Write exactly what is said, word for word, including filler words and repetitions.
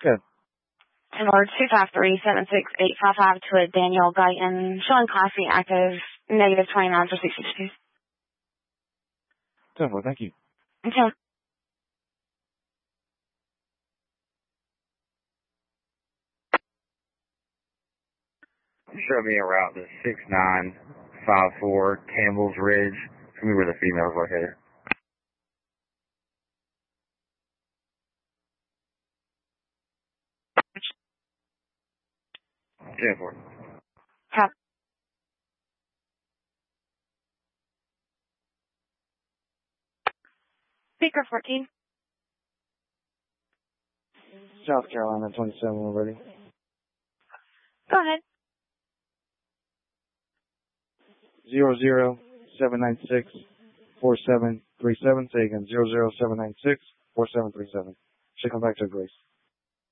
Good. ten four two five three seven six eight five five to a Daniel Guyton, showing Class B active, negative twenty-nine for sixty-two. ten four, thank you. Okay. Show me a route to six nine five four Campbell's Ridge. Show me where the female is located. ten four. Cap. Speaker fourteen. South Carolina, twenty-seven already. Go ahead. Zero zero seven nine six four seven three seven. Say again, zero zero seven nine six four seven three seven. Should come back to Grace.